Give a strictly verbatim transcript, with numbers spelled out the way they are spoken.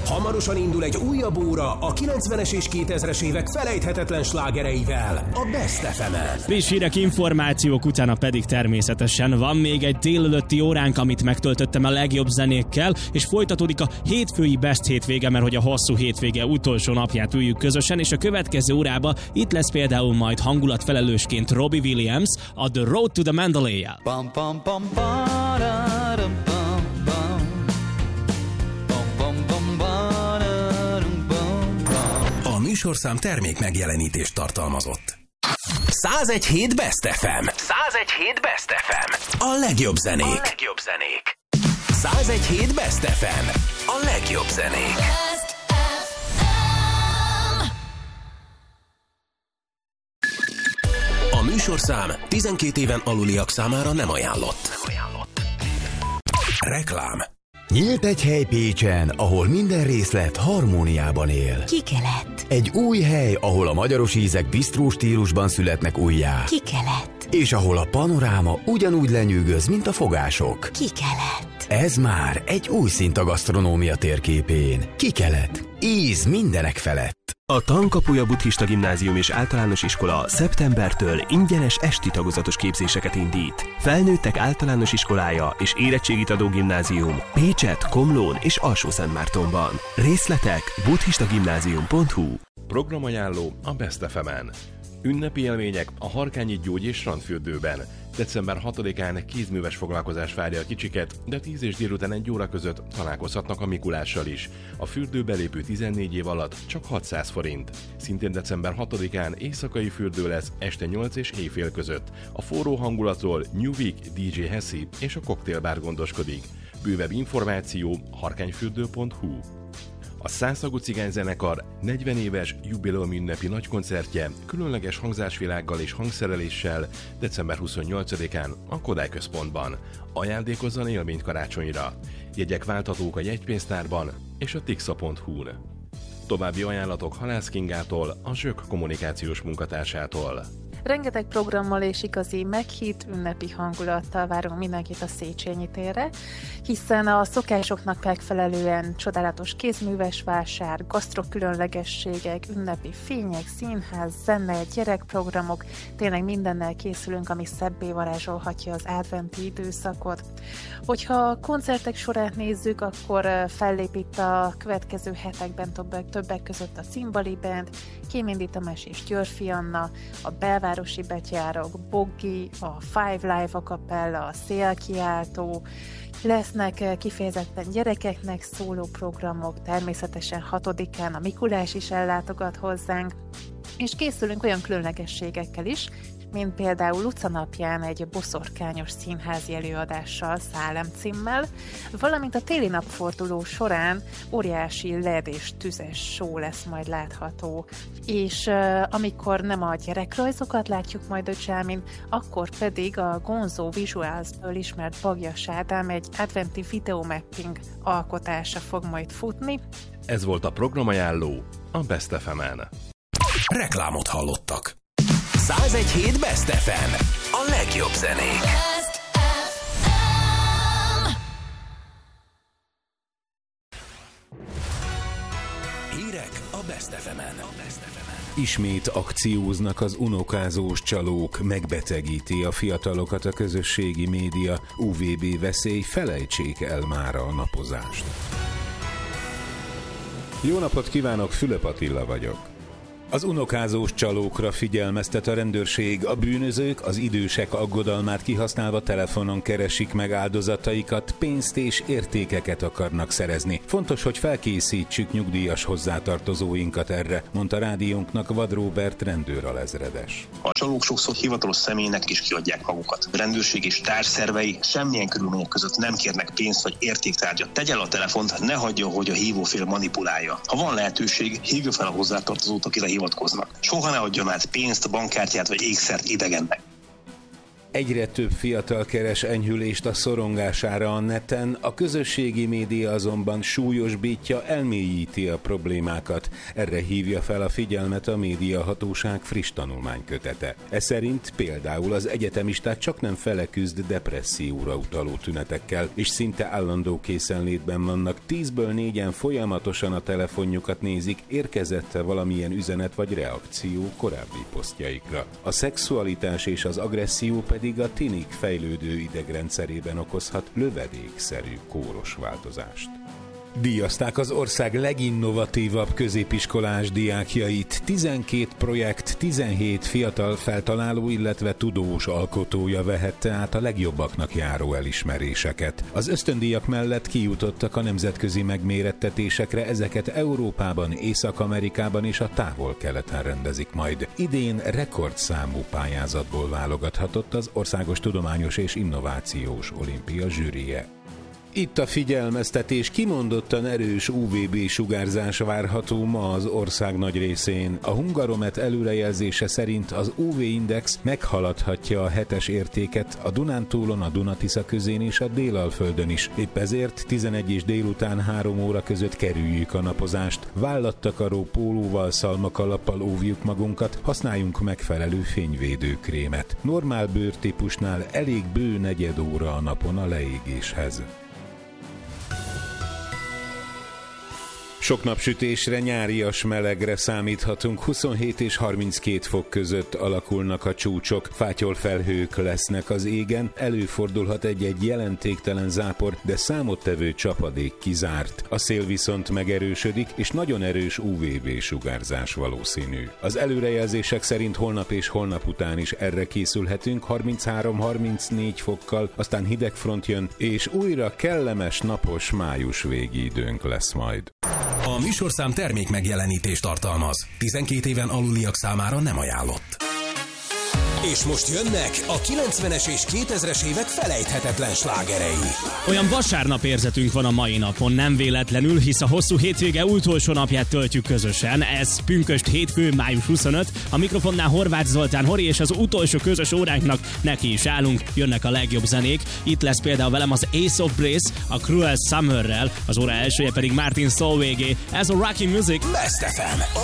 Hamarosan indul egy újabb óra a kilencvenes és kétezres évek felejthetetlen slágereivel, a Best ef emen. Friss hírek, információk utána pedig természetesen van még egy délelőtti óránk, amit megtöltöttem a legjobb zenékkel, és folytatódik a hétfői Best hétvége, mert hogy a hosszú hétvége utolsó napját üljük közösen, és a következő órában itt lesz például majd hangulatfelelősként Robbie Williams a The Road to the Mandalay-jel. Bum, bum, bum, ba-da-dum, bum, bum. Bum, bum, bum, ba-da-dum, bum, bum. A műsorszám termék megjelenítést tartalmazott. százegy hét Best ef em. százegy hét Best ef em. A legjobb zenék. A legjobb zenék. százegy hét Best ef em. A legjobb zenék. A műsorszám tizenkét éven aluliak számára nem ajánlott. Nem ajánlott. Reklám. Nyílt egy hely Pécsen, ahol minden részlet harmóniában él. Kikelet. Egy új hely, ahol a magyaros ízek bisztró stílusban születnek újjá. Kikelet. És ahol a panoráma ugyanúgy lenyűgöz, mint a fogások. Kikelet. Ez már egy új szint a gasztronómia térképén. Kikelet. Íz mindenek felett. A Tankapuja Buddhista Gimnázium és Általános Iskola szeptembertől ingyenes esti tagozatos képzéseket indít. Felnőttek általános iskolája és érettségit adó gimnázium Pécset, Komlón és Alsó-Szentmártonban. Részletek buddhistagimnázium pont hu. Programajánló a Best ef emen. Ünnepi élmények a Harkányi Gyógy- és Strandfürdőben. december hatodikán kézműves foglalkozás várja a kicsiket, de tíz és délután egy óra között találkozhatnak a Mikulással is. A fürdő belépő tizennégy év alatt csak hatszáz forint. Szintén december hatodikán éjszakai fürdő lesz este nyolc és éjfél között. A forró hangulatról New Week dé dzsé Hessi és a koktélbár gondoskodik. Bővebb információ harkányfürdő pont hu. A Szászagú Cigányzenekar negyven éves jubileumi ünnepi nagykoncertje különleges hangzásvilággal és hangszereléssel december huszonnyolcadikán a Kodály Központban. Ajándékozzon élményt karácsonyra. Jegyek válthatók a jegypénztárban és a tixa pont hu-n. További ajánlatok Halász Kingától, a Zsök kommunikációs munkatársától. Rengeteg programmal és igazi meghitt ünnepi hangulattal várunk mindenkit a Széchenyi térre, hiszen a szokásoknak megfelelően csodálatos kézműves vásár, gasztrokülönlegességek, ünnepi fények, színház, zene, gyerekprogramok, tényleg mindennel készülünk, ami szebbé varázsolhatja az adventi időszakot. Hogyha a koncertek sorát nézzük, akkor fellép itt a következő hetekben többek, többek között a Cimbali Band, Kéméndi Tamás és Györfi Anna, a Belvárosi Betyárok, Boggi, a Five Live a Capella, a Szélkiáltó, lesznek kifejezetten gyerekeknek szóló programok, természetesen hatodikán a Mikulás is ellátogat hozzánk, és készülünk olyan különlegességekkel is, mint például Luca napján egy boszorkányos színházi előadással, Szálem címmel, valamint a téli napforduló során óriási led és tüzes show lesz majd látható. És uh, amikor nem a gyerekrajzokat látjuk majd Öcsámin, akkor pedig a Gonzo Visuals-ből ismert Bagjas Ádám egy adventi videomapping alkotása fog majd futni. Ez volt a programajánló a Best ef emen. Reklámot hallottak. százegy hét Best ef em. A legjobb zenék. Best ef em. Hírek a Best ef emen. Ismét akcióznak az unokázós csalók, megbetegíti a fiatalokat a közösségi média, u vé bé veszély, felejtsék el mára a napozást. Jó napot kívánok, Fülöp Attila vagyok. Az unokázós csalókra figyelmeztet a rendőrség, a bűnözők az idősek aggodalmát kihasználva telefonon keresik meg áldozataikat, pénzt és értékeket akarnak szerezni. Fontos, hogy felkészítsük nyugdíjas hozzátartozóinkat erre, mondta rádiónknak Vad Róbert rendőralezredes. A csalók sokszor hivatalos személynek is kiadják magukat. A rendőrség és társszervei semmilyen körülmények között nem kérnek pénzt vagy értéktárgyat. Tegye el a telefont, ne hagyja, hogy a hívófél manipulálja. Ha van lehetőség, hívja fel a hozzátartozót, akire hivatkoznak. Soha ne adjon át pénzt, bankkártyát vagy ékszert idegennek. Egyre több fiatal keres enyhülést a szorongására a neten, a közösségi média azonban súlyosbítja, elmélyíti a problémákat. Erre hívja fel a figyelmet a Médiahatóság friss tanulmánykötete. Ez szerint például az egyetemisták csaknem fele küzd depresszióra utaló tünetekkel, és szinte állandó készenlétben vannak. Tízből négyen folyamatosan a telefonjukat nézik, érkezett-e valamilyen üzenet vagy reakció korábbi posztjaikra. A szexualitás és az agresszió pedig a tinik fejlődő idegrendszerében okozhat lövedékszerű kóros változást. Díjazták az ország leginnovatívabb középiskolás diákjait. tizenkét projekt, tizenhét fiatal feltaláló, illetve tudós alkotója vehette át a legjobbaknak járó elismeréseket. Az ösztöndíjak mellett kijutottak a nemzetközi megmérettetésekre, ezeket Európában, Észak-Amerikában és a távol-keleten rendezik majd. Idén rekordszámú pályázatból válogathatott az Országos Tudományos és Innovációs Olimpia zsűrije. Itt a figyelmeztetés, kimondottan erős u vé bé sugárzás várható ma az ország nagy részén. A Hungaromet előrejelzése szerint az u vé-index meghaladhatja a hetes értéket a Dunántúlon, a Duna-Tisza közén és a Délalföldön is. Épp ezért tizenegy és délután három óra között kerüljük a napozást. Vállattakaró pólóval, szalmakalappal óvjuk magunkat, használjunk megfelelő fényvédőkrémet. Normál bőrtípusnál elég bő negyed óra a napon a leégéshez. Sok napsütésre, nyárias melegre számíthatunk, huszonhét és harminckét fok között alakulnak a csúcsok, fátyolfelhők lesznek az égen, előfordulhat egy-egy jelentéktelen zápor, de számottevő csapadék kizárt. A szél viszont megerősödik, és nagyon erős u vé bé sugárzás valószínű. Az előrejelzések szerint holnap és holnap után is erre készülhetünk, harminchárom-harmincnégy fokkal, aztán hidegfront jön, és újra kellemes, napos május végi időnk lesz majd. A műsorszám termék megjelenítést tartalmaz. tizenkét éven aluliak számára nem ajánlott. És most jönnek a kilencvenes és kétezres évek felejthetetlen slágerei. Olyan vasárnap érzetünk van a mai napon, nem véletlenül, hisz a hosszú hétvége utolsó napját töltjük közösen. Ez pünkösd hétfő, május huszonötödike. A mikrofonnál Horváth Zoltán Hori, és az utolsó közös óránknak neki is állunk. Jönnek a legjobb zenék. Itt lesz például velem az Ace of Base, a Cruel Summerrel, az óra elsője pedig Martin Solveig. Ez a Rocky Music. Best ef em, a